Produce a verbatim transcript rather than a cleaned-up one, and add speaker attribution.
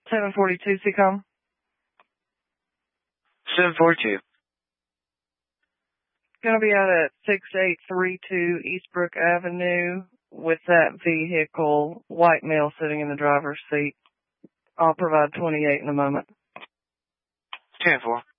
Speaker 1: seven forty-two, C COM.
Speaker 2: seven forty-two.
Speaker 1: Gonna be out at six eight three two Eastbrook Avenue with that vehicle, white male sitting in the driver's seat. I'll provide twenty-eight in a moment.
Speaker 2: ten four.